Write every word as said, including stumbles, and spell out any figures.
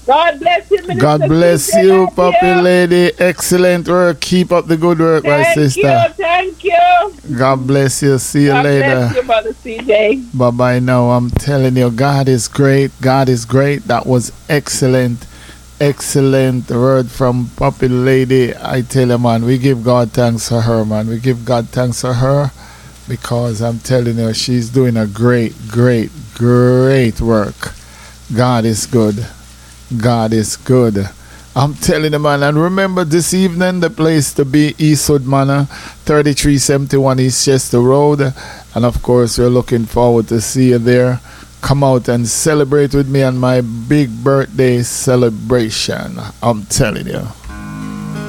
God bless you, God Minister bless C J. you, Love Poppy you. lady. Excellent work. Keep up the good work, my Thank you, sister. thank you. God bless you. See you God later. bless you, Mother C J. Bye bye now. I'm telling you, God is great. God is great. That was excellent. Excellent word from Poppy Lady. I tell you, man, we give God thanks for her, man. We give God thanks for her because I'm telling you, she's doing a great, great, great work. God is good. God is good. I'm telling you, man. And remember, this evening, the place to be, Eastwood Manor, thirty-three seventy-one East Chester Road. And of course, we're looking forward to see you there. Come out and celebrate with me on my big birthday celebration. I'm telling you.